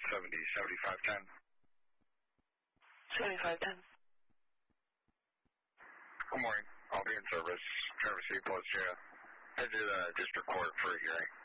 7510. 7510. Good morning. I'll be in service. Travis C. Plus, head to the district court for a hearing.